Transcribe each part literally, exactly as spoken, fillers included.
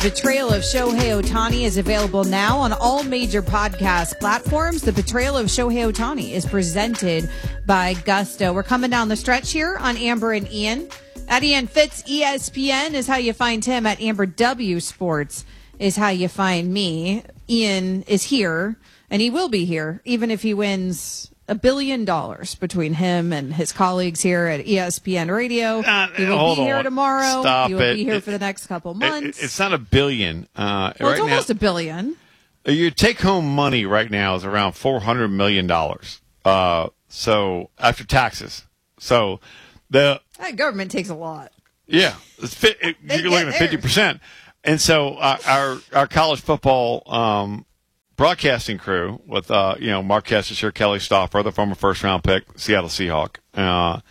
Betrayal of Shohei Ohtani is available now on all major podcast platforms. The Betrayal of Shohei Ohtani is presented by Gusto. We're coming down the stretch here on Amber and Ian. At Ian Fitz, E S P N is how you find him. At Amber W Sports is how you find me. Ian is here, and he will be here, even if he wins a billion dollars between him and his colleagues here at E S P N Radio. Uh, he will hold be here on. tomorrow. Stop he will it. be here It- for the next couple It- months. it's not a billion. Uh, well, right it's almost now, a billion. your take-home money right now is around four hundred million dollars. Uh, so after taxes. So the That government takes a lot. yeah, it's fi- it, They you're get looking at fifty percent. And so uh, our our college football um, broadcasting crew with uh, you know Mark Kessler, Kelly Stauffer, the former first round pick, Seattle Seahawk, uh,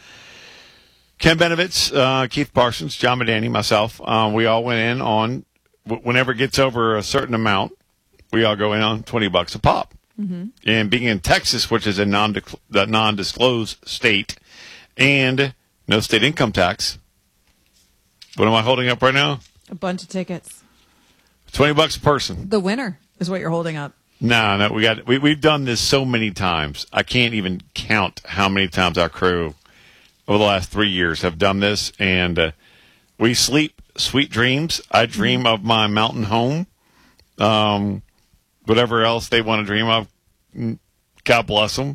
Ken Benovitz, uh, Keith Parsons, John Medani, myself. Uh, we all went in on w- whenever it gets over a certain amount, we all go in on twenty bucks a pop. Mm-hmm. And being in Texas, which is a non non disclosed state, and no state income tax. What am I holding up right now? A bunch of tickets. Twenty bucks a person. The winner is what you're holding up. No, no, we got we we've done this so many times. I can't even count how many times our crew over the last three years have done this, and uh, we sleep sweet dreams. I dream of my mountain home. Um, whatever else they want to dream of, God bless them.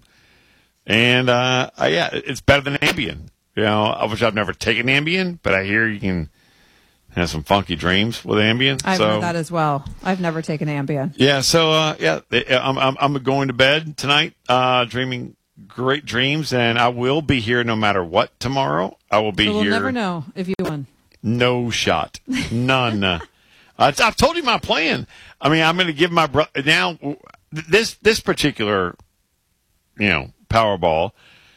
And uh, I, yeah, it's better than Ambien. You know, I wish I've never taken Ambien, but I hear you can have some funky dreams with Ambien. I've so, heard that as well. I've never taken Ambien. Yeah, so uh, yeah, I'm, I'm I'm going to bed tonight, uh, dreaming great dreams, and I will be here no matter what tomorrow. I will be So we'll here. never know if you won. No shot, none. uh, I've told you my plan. I mean, I'm going to give my brother now. This this particular, you know, Powerball.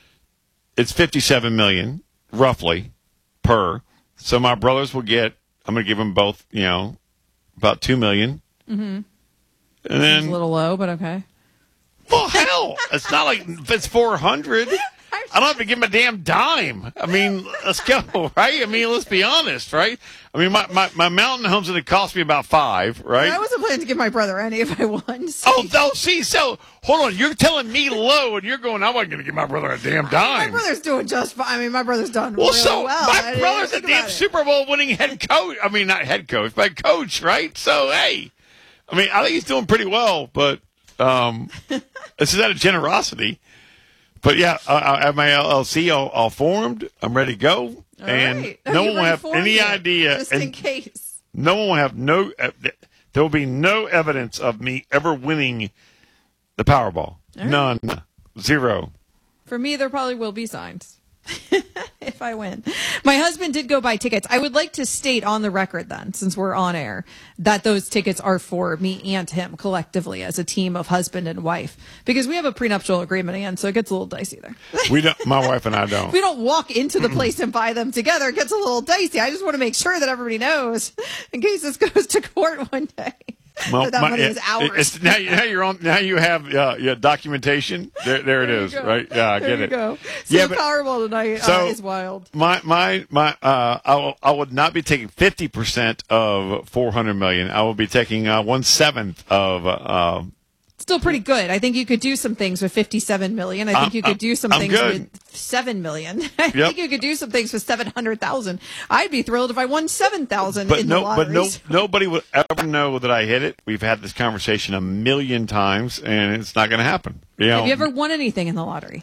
It's fifty-seven million roughly per. So my brothers will get. I'm going to give them both, you know, about two million. Mm-hmm. And then It's a little low, but okay. well, hell, it's not like it's four hundred. I don't have to give him a damn dime. I mean, let's go, right? I mean, let's be honest, right? I mean, my, my, my mountain home's going to cost me about five, right? I wasn't planning to give my brother any if I won. So. Oh, oh, see, so, hold on. You're telling me low, and you're going, I wasn't going to give my brother a damn My dime. brother's doing just fine. I mean, my brother's done Well, really so, well. I my didn't brother's a think damn about it. Super Bowl winning head coach. I mean, not head coach, but coach, right? So, hey, I mean, I think he's doing pretty well, but um, this is out of generosity. But yeah, I, I have my L L C all, all formed. I'm ready to go, All and right. no You one will have reformed any it, idea, Just and in case. no one will have no. Uh, there will be no evidence of me ever winning the Powerball. right. None, zero. For me, there probably will be signs if I win. My husband did go buy tickets. I would like to state on the record then, since we're on air, that those tickets are for me and him collectively as a team of husband and wife, because we have a prenuptial agreement, and so it gets a little dicey there. We don't. My wife and I don't. If we don't walk into the place and buy them together, it gets a little dicey. I just want to make sure that everybody knows in case this goes to court one day. Well, that that my- money is it- ours. It's, now, you- now you're on. Now you have uh, yeah, documentation. There, there it There you is. go. Right? Yeah, I there get you it. go. So Yeah, the but- Powerball tonight so- uh, is wild. My my my. Uh, I will, I would not be taking fifty percent of four hundred million. I will be taking uh, one seventh of. Uh, Still pretty good. I think you could do some things with fifty-seven million. I think I'm- you could I'm- do some I'm things good. with seven million. I Yep. think you could do some things with seven hundred thousand. I'd be thrilled if I won seven thousand but in no, the but no, lotteries. nobody would ever know that I hit it. We've had this conversation a million times, and it's not going to happen. You know, Have you ever won anything in the lottery?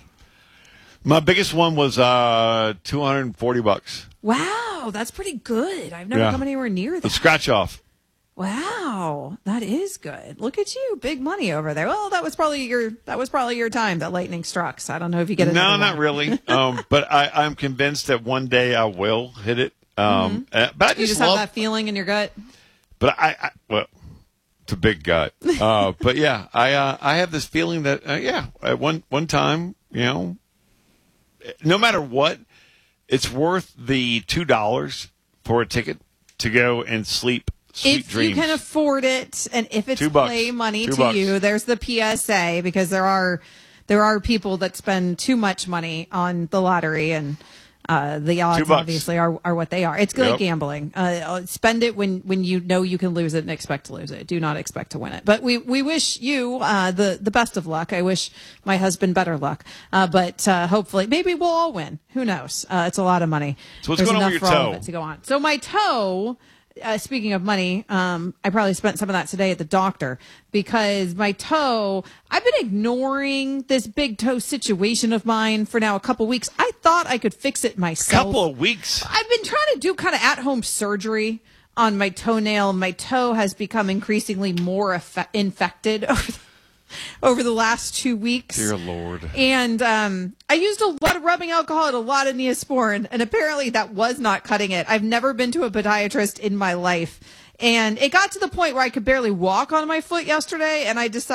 my biggest one was uh, two hundred and forty bucks. Wow, that's pretty good. I've never Yeah. come anywhere near The that. scratch off. Wow, that is good. Look at you, big money over there. Well, that was probably your that was probably your time that lightning struck. So I don't know if you get it. No, not really. Um, but I, I'm convinced that one day I will hit it. Um, uh, but I just, You just love. have that feeling in your gut. But I, I, well, it's a big gut. Uh, but yeah, I, uh, I have this feeling that, uh, yeah, at one one time, you know, no matter what, it's worth the two dollars for a ticket to go and sleep. Sweet If dreams. you can afford it, and if it's Two bucks. play money Two to bucks. you, there's the P S A, because there are there are people that spend too much money on the lottery, and uh, the odds obviously are, are what they are. It's good Yep. gambling. Uh, spend it when, when you know you can lose it and expect to lose it. Do not expect to win it. But we, we wish you uh, the, the best of luck. I wish my husband better luck. Uh, but uh, hopefully, maybe we'll all win. Who knows? Uh, it's a lot of money. So what's There's going on enough with your for all toe? of it to go on. So my toe... Uh, speaking of money, um, I probably spent some of that today at the doctor because my toe, I've been ignoring this big toe situation of mine for now a couple weeks. I thought I could fix it myself. Couple of weeks. I've been trying to do kind of at-home surgery on my toenail. My toe has become increasingly more effe- infected over the, over the last two weeks. Dear Lord. And um, I used a lot of rubbing alcohol and a lot of Neosporin, and apparently that was not cutting it. I've never been to a podiatrist in my life. And it got to the point where I could barely walk on my foot yesterday, and I decided